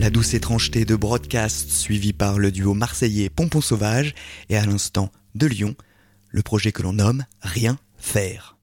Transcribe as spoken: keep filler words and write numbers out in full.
la douce étrangeté de Broadcast suivi par le duo marseillais Pompon Sauvage et à l'instant de Lyon, le projet que l'on nomme Rien faire.